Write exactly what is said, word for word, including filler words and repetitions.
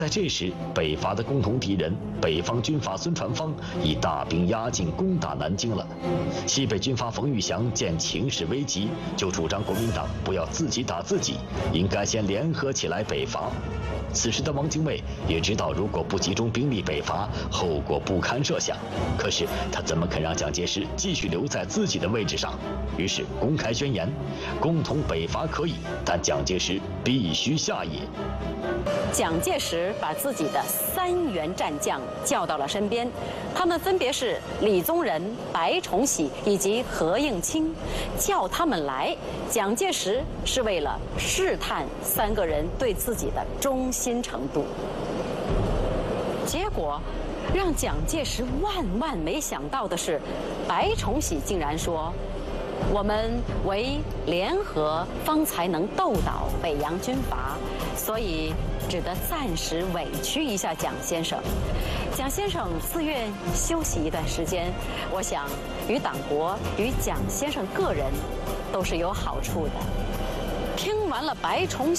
在这时，北伐的共同敌人北方军阀孙传芳已大兵压境，攻打南京了。西北军阀冯玉祥见情势危急，就主张国民党不要自己打自己，应该先联合起来北伐。此时的汪精卫也知道，如果不集中兵力北伐，后果不堪设想。可是他怎么肯让蒋介石继续留在自己的位置上？于是公开宣言，共同北伐可以，但蒋介石必须下野。 蒋介石把自己的三员战将叫到了身边，他们分别是李宗仁、白崇禧以及何应钦。叫他们来，蒋介石是为了试探三个人对自己的忠心程度。结果，让蒋介石万万没想到的是，白崇禧竟然说：“我们唯联合方才能斗倒北洋军阀，所以只得暂时委屈一下蒋先生。蒋先生自愿休息一段时间，我想与党国与蒋先生个人都是有好处的。”听完了白崇禧